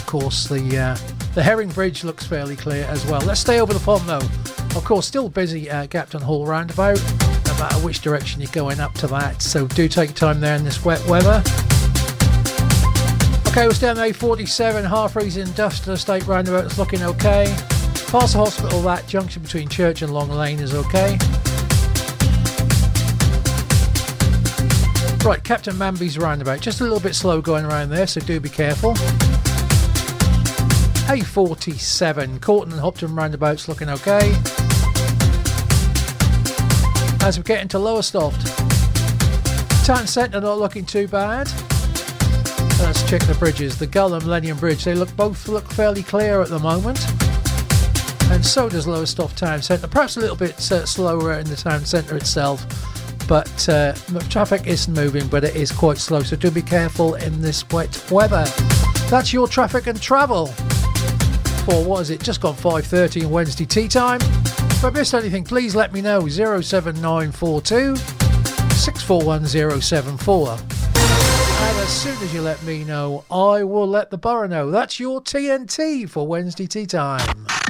course, the Herring Bridge looks fairly clear as well. Let's stay over the pond though. Of course, still busy at Gapton Hall roundabout, no matter which direction you're going up to that. So do take time there in this wet weather. Okay, we're down the A47, Harfreys Industrial Estate roundabout is looking okay. Past the hospital, that junction between Church and Long Lane is okay. Right, Captain Manby's roundabout, just a little bit slow going around there, so do be careful. A47, Corton and Hopton roundabouts looking okay. As we get into Lowestoft, Town Centre not looking too bad. Let's check the bridges. The Gull and Millennium Bridge, they both look fairly clear at the moment. And so does Lowestoft Town Centre. Perhaps a little bit slower in the town centre itself. But traffic is moving, but it is quite slow. So do be careful in this wet weather. That's your traffic and travel. For what is it? Just gone 5:30 on Wednesday tea time. If I missed anything, please let me know. 07942 641074. And as soon as you let me know, I will let the borough know. That's your TNT for Wednesday tea time.